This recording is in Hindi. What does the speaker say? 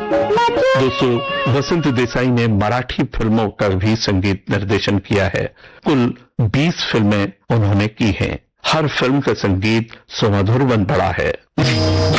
दोस्तों, वसंत देसाई ने मराठी फिल्मों का भी संगीत निर्देशन किया है। कुल 20 फिल्में उन्होंने की हैं। हर फिल्म का संगीत सुमधुर बन पड़ा है।